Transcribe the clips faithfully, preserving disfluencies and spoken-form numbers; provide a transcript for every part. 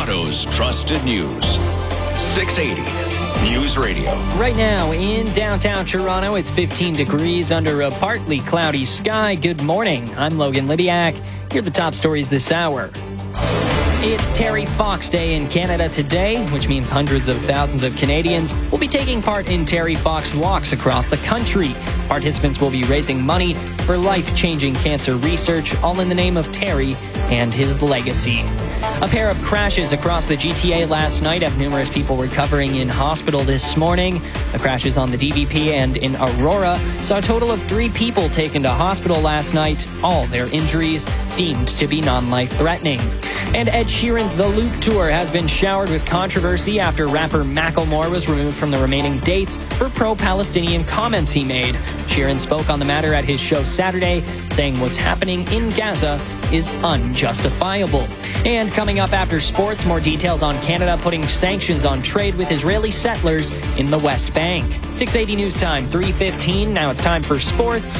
Toronto's trusted news. six eighty News Radio. Right now in downtown Toronto, it's fifteen degrees under a partly cloudy sky. Good morning. I'm Logan Lidiak. Here are the top stories this hour. It's Terry Fox Day in Canada today, which means hundreds of thousands of Canadians will be taking part in Terry Fox walks across the country. Participants will be raising money for life-changing cancer research, all in the name of Terry and his legacy. A pair of crashes across the G T A last night have numerous people recovering in hospital this morning. The crashes on the D V P and in Aurora saw a total of three people taken to hospital last night, all their injuries deemed to be non-life-threatening. And Ed Sheeran's The Loop Tour has been showered with controversy after rapper Macklemore was removed from the remaining dates for pro-Palestinian comments he made. Sheeran spoke on the matter at his show Saturday, saying what's happening in Gaza is unjustifiable. And coming up after sports, more details on Canada putting sanctions on trade with Israeli settlers in the West Bank. six eighty News Time, three fifteen. Now it's time for sports.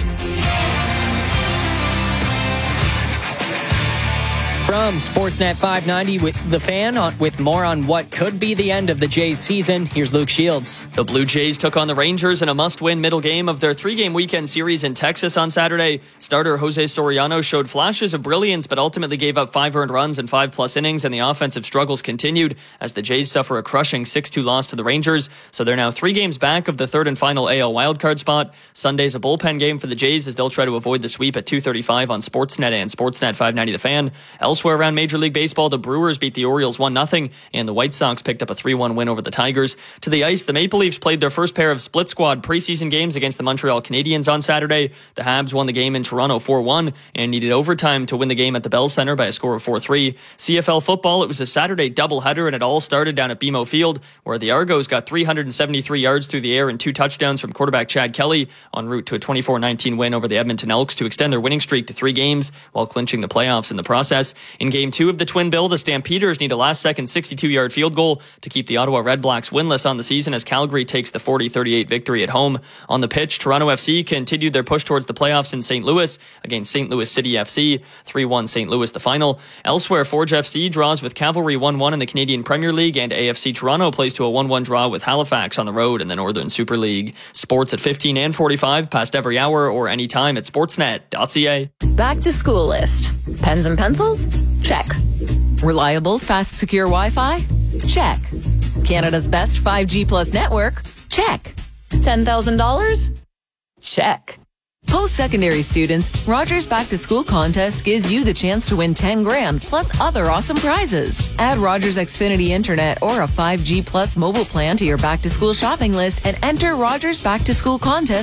From Sportsnet five ninety with The Fan, on, with more on what could be the end of the Jays season, here's Luke Shields. The Blue Jays took on the Rangers in a must-win middle game of their three-game weekend series in Texas on Saturday. Starter Jose Soriano showed flashes of brilliance, but ultimately gave up five earned runs in five-plus innings, and the offensive struggles continued as the Jays suffer a crushing six two loss to the Rangers. So they're now three games back of the third and final A L wildcard spot. Sunday's a bullpen game for the Jays as they'll try to avoid the sweep at two thirty-five on Sportsnet and Sportsnet five ninety The Fan. Elsewhere around Major League Baseball, the Brewers beat the Orioles one nothing, and the White Sox picked up a three one win over the Tigers. To the ice, the Maple Leafs played their first pair of split squad preseason games against the Montreal Canadiens on Saturday. The Habs won the game in Toronto four one and needed overtime to win the game at the Bell Centre by a score of four three. C F L football, it was a Saturday doubleheader, and it all started down at B M O Field, where the Argos got three hundred seventy-three yards through the air and two touchdowns from quarterback Chad Kelly, en route to a twenty-four nineteen win over the Edmonton Elks to extend their winning streak to three games while clinching the playoffs in the process. In game two of the Twin Bill, the Stampeders need a last-second sixty-two-yard field goal to keep the Ottawa Redblacks winless on the season as Calgary takes the forty thirty-eight victory at home. On the pitch, Toronto F C continued their push towards the playoffs in Saint Louis against Saint Louis City F C. three one Saint Louis the final. Elsewhere, Forge F C draws with Cavalry one one in the Canadian Premier League, and A F C Toronto plays to a one one draw with Halifax on the road in the Northern Super League. Sports at fifteen and forty-five, past every hour or anytime at sportsnet dot c a. Back to school list. Pens and pencils? Check. Reliable, fast, secure Wi-Fi? Check. Canada's best five G plus network? Check. ten thousand dollars? Check. Post-secondary students, Rogers Back to School contest gives you the chance to win ten grand plus other awesome prizes. Add Rogers Xfinity Internet or a five G plus mobile plan to your back to school shopping list and enter Rogers Back to School contest